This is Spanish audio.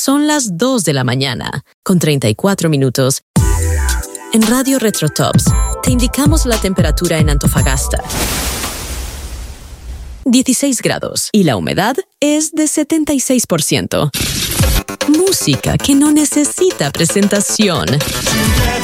Son las 2 de la mañana, con 34 minutos. En Radio Retrotops, te indicamos la temperatura en Antofagasta. 16 grados y la humedad es de 76%. Música que no necesita presentación.